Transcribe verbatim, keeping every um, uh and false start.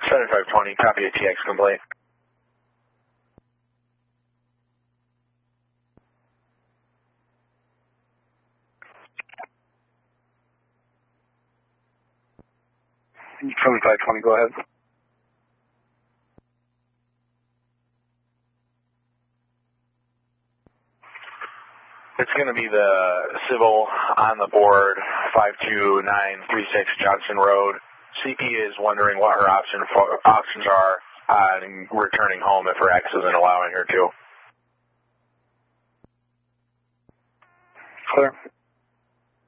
seventy-five twenty, copy a T X complaint. seventy-five twenty, go ahead. It's going to be the civil on the board, five two nine three six Johnson Road. C P is wondering what her option for, options are on returning home if her ex isn't allowing her to. Clear.